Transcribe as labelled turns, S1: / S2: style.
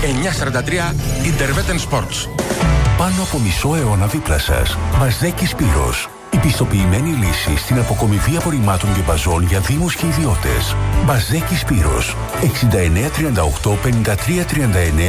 S1: 943 Interveten Sports.
S2: Πάνω από μισό αιώνα δίπλα σας. Μπαζδέκη Σπύρος. Η πιστοποιημένη λύση στην αποκομιβή απορριμμάτων και μπαζών για δήμους και ιδιώτες. Μπαζδέκη Σπύρος. 6938 5339